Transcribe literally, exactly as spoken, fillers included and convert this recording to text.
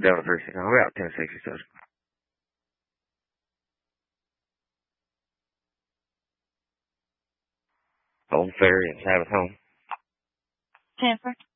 Delta three six nine, Route ten sixty-seven. Old Ferry and Sabbath Home. Sanford.